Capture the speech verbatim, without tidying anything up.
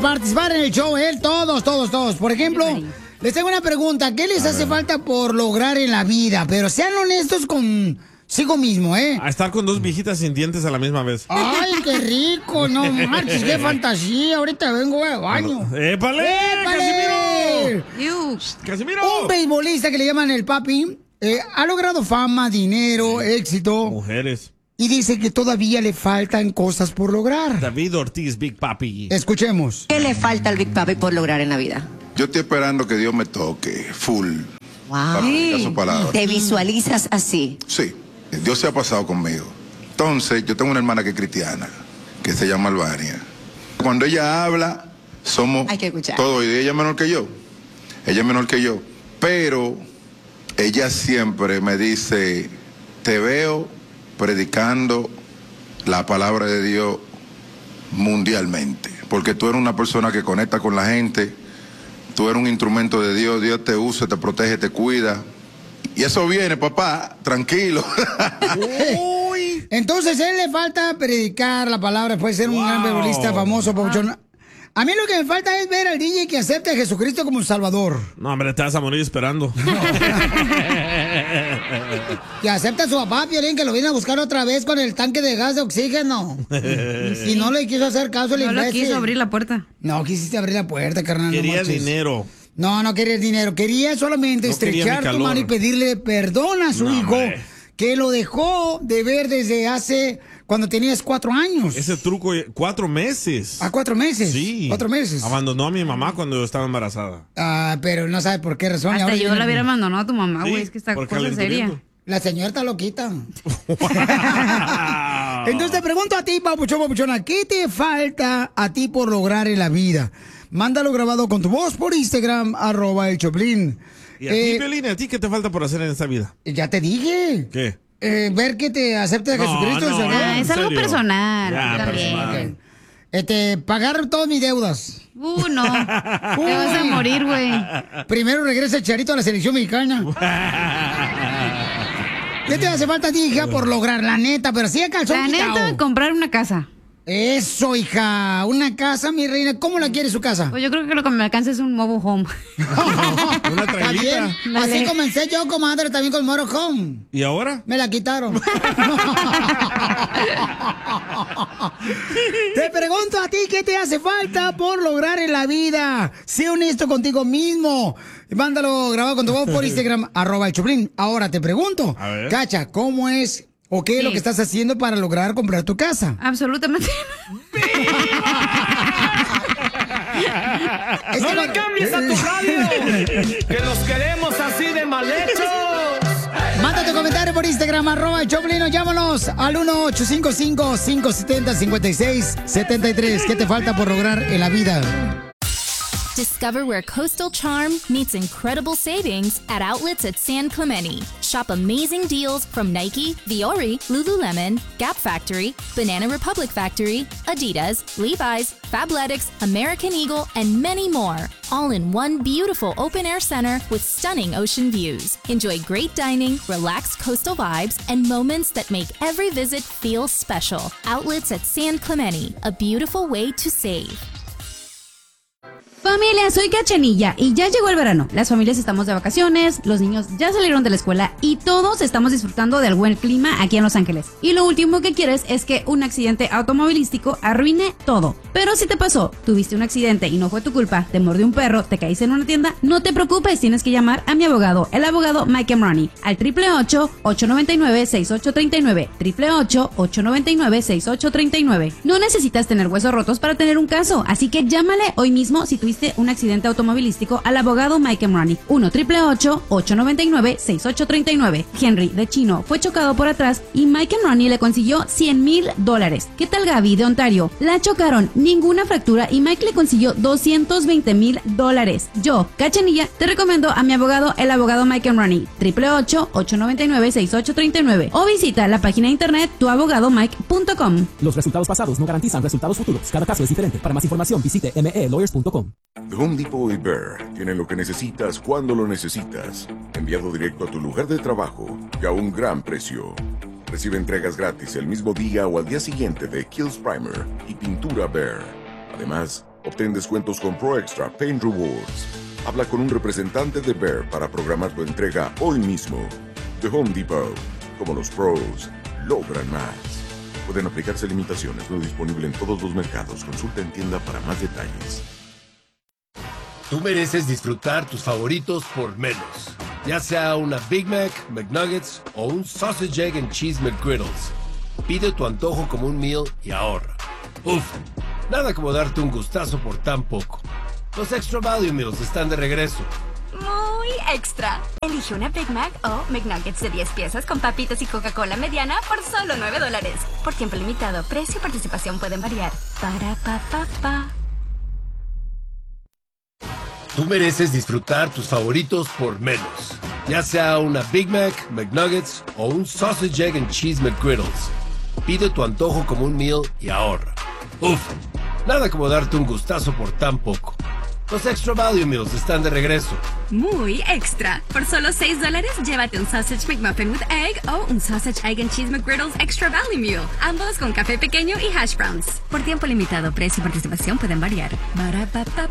participar en el show, él, todos, todos, todos. Por ejemplo, les tengo una pregunta. ¿Qué les hace falta por lograr en la vida? Pero sean honestos consigo mismo, ¿eh? A estar con dos viejitas sin dientes a la misma vez. ¡Ay, qué rico! No marches, qué fantasía. Ahorita vengo de baño. ¡Épale! ¡Casimiro! ¡Casimiro! Un beisbolista que le llaman el papi eh, ha logrado fama, dinero, éxito. Mujeres. Y dice que todavía le faltan cosas por lograr. David Ortiz, Big Papi. Escuchemos. ¿Qué le falta al Big Papi por lograr en la vida? Yo estoy esperando que Dios me toque full. Wow. Para su palabra. ¿Te visualizas así? Sí, Dios se ha pasado conmigo. Entonces, yo tengo una hermana que es cristiana, que se llama Albania. Cuando ella habla, somos todos, y ella es menor que yo. Ella es menor que yo. Pero ella siempre me dice, te veo predicando la palabra de Dios mundialmente, porque tú eres una persona que conecta con la gente, tú eres un instrumento de Dios, Dios te usa, te protege, te cuida, y eso viene, papá, tranquilo. Uy. Entonces, a él le falta predicar la palabra, puede ser un wow. gran beisbolista famoso, papuchón. A mí lo que me falta es ver al D J que acepte a Jesucristo como un salvador. No, hombre, te vas a morir esperando. Que acepte a su papá, Piolín, que lo viene a buscar otra vez con el tanque de gas de oxígeno. Y no le quiso hacer caso el imbécil. No le quiso abrir la puerta. No, quisiste abrir la puerta, carnal. Quería no dinero. No, no quería dinero. Quería solamente no estrechar quería tu mano y pedirle perdón a su no, hijo, hombre. Que lo dejó de ver desde hace... Cuando tenías cuatro años. Ese truco, cuatro meses. ¿A cuatro meses? Sí. Cuatro meses. Abandonó a mi mamá cuando yo estaba embarazada. Ah, pero no sabe por qué razón. Hasta ahora yo viene... la hubiera abandonado a tu mamá, güey. Sí, es que esta cosa seria. La señora está loquita. Entonces te pregunto a ti, papuchón, papuchona, ¿qué te falta a ti por lograr en la vida? Mándalo grabado con tu voz por Instagram, arroba el Choplin. ¿Y a eh, ti, Piolín, a ti qué te falta por hacer en esta vida? Ya te dije. ¿Qué? Eh, ver que te acepte a Jesucristo. No, no, no, es algo personal. Ya, personal. Este, pagar todas mis deudas. Uh, no. Uh, te vas a morir, güey. Primero regresa el Charito a la selección mexicana. ¿Qué te hace falta a ti, hija, por lograr? La neta, pero sí a calzón La neta, quitao. comprar una casa. Eso, hija. Una casa, mi reina. ¿Cómo la quiere su casa? Pues yo creo que lo que me alcanza es un mobile home. Una trailita. Así comencé yo, comadre, también con mobile home. ¿Y ahora? Me la quitaron. Te pregunto a ti, ¿qué te hace falta por lograr en la vida? Sé honesto contigo mismo. Mándalo grabado con tu voz por Instagram, arroba el Choplin. Ahora te pregunto, Cacha, ¿cómo es o qué sí. es lo que estás haciendo para lograr comprar tu casa? Absolutamente. ¡No le cambies a tu radio! ¡Que los queremos así de mal hechos! Manda tu comentario por Instagram, arroba el Choplin, o llámanos al uno ocho cinco cinco, cinco siete cero, cinco seis siete tres. ¿Qué te falta por lograr en la vida? Discover where coastal charm meets incredible savings at outlets at San Clemente. Shop amazing deals from Nike, Viore, Lululemon, Gap Factory, Banana Republic Factory, Adidas, Levi's, Fabletics, American Eagle, and many more. All in one beautiful open-air center with stunning ocean views. Enjoy great dining, relaxed coastal vibes, and moments that make every visit feel special. Outlets at San Clemente, a beautiful way to save. Familia, soy Cachanilla y ya llegó el verano. Las familias estamos de vacaciones, los niños ya salieron de la escuela y todos estamos disfrutando del buen clima aquí en Los Ángeles. Y lo último que quieres es que un accidente automovilístico arruine todo. Pero si te pasó, tuviste un accidente y no fue tu culpa, te mordió un perro, te caíste en una tienda, no te preocupes, tienes que llamar a mi abogado, el abogado Mike Emrani, al triple ocho, ocho nueve nueve, seis ocho tres nueve, triple ocho, ocho nueve nueve, seis ocho tres nueve. No necesitas tener huesos rotos para tener un caso, así que llámale hoy mismo si tuviste un accidente automovilístico al abogado Mike Emrani. uno, triple ocho, ocho nueve nueve, seis ocho tres nueve. Henry de Chino fue chocado por atrás y Mike Emrani le consiguió cien mil dólares. ¿Qué tal Gaby de Ontario? La chocaron, ninguna fractura y Mike le consiguió doscientos veinte mil dólares. Yo, Cachanilla, te recomiendo a mi abogado, el abogado Mike Emrani. triple ocho, ocho nueve nueve, seis ocho tres nueve o visita la página de internet tu abogado mike punto com. Los resultados pasados no garantizan resultados futuros. Cada caso es diferente. Para más información visite m e lawyers punto com. The Home Depot y Bear tienen lo que necesitas cuando lo necesitas. Enviado directo a tu lugar de trabajo y a un gran precio. Recibe entregas gratis el mismo día o al día siguiente de Kills Primer y pintura Bear. Además, Obtén descuentos con Pro Extra Paint Rewards. Habla con un representante de Bear para programar tu entrega hoy mismo. The Home Depot. Como los pros, logran más. Pueden aplicarse limitaciones. No disponible en todos los mercados. Consulta en tienda para más detalles. Tú mereces disfrutar tus favoritos por menos. Ya sea una Big Mac, McNuggets o un Sausage, Egg and Cheese McGriddles. Pide tu antojo como un meal y ahorra. Uf, nada como darte un gustazo por tan poco. Los Extra Value Meals están de regreso. Muy extra. Elige una Big Mac o McNuggets de diez piezas con papitas y Coca-Cola mediana por solo nueve dólares. Por tiempo limitado, precio y participación pueden variar. Para pa pa pa. Tú mereces disfrutar tus favoritos por menos. Ya sea una Big Mac, McNuggets o un Sausage, Egg and Cheese McGriddles. Pide tu antojo como un meal y ahorra. Uf, nada como darte un gustazo por tan poco. Los Extra Value Meals están de regreso. Muy extra. Por solo seis dólares, llévate un Sausage McMuffin with Egg o un Sausage, Egg and Cheese McGriddles Extra Value Meal. Ambos con café pequeño y hash browns. Por tiempo limitado, precio y participación pueden variar. Ba-da-ba-ba.